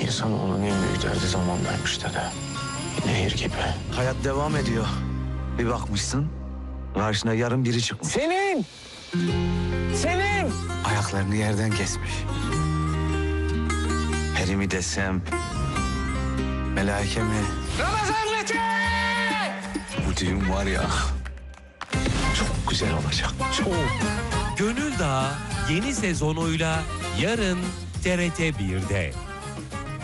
İnsanoğlunun en büyük derdi zamandaymış dede. Nehir gibi. Hayat devam ediyor. Bir bakmışsın, karşına yarın biri çıkmış. Senin! Senin! Ayaklarını yerden kesmiş. Peri mi desem, melaike mi? Ramazan Mete! Bu düğün var ya, çok güzel olacak. Çok. Gönül Dağı yeni sezonuyla yarın TRT 1'de.